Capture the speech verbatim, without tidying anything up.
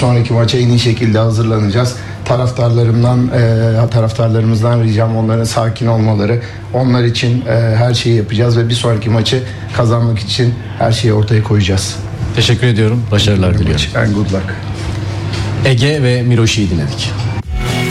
sonraki maça en iyi şekilde hazırlanacağız. Taraftarlarımdan, e, taraftarlarımızdan ricam onların sakin olmaları. Onlar için e, her şeyi yapacağız ve bir sonraki maçı kazanmak için her şeyi ortaya koyacağız. Teşekkür ediyorum. Başarılar diliyorum. And good luck. Ege ve Miroşi'yi dinledik.